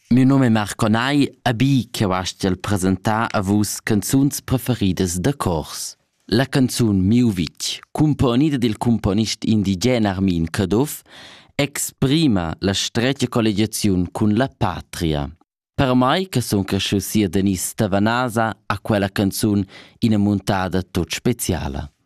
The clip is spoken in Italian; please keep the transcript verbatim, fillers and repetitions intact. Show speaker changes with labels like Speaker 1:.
Speaker 1: Mio nome è Marco Nai, a bi che vastel presentar a vus canzuns preferidas da cors. La canzun Miu Vitg, componida del componist indigen Armin Kadov, exprima la stretga collegiaziun cun la patria. Per mai, che son cresciu sia Denis Tavanasa, a quella canzun ina montada tot speciala.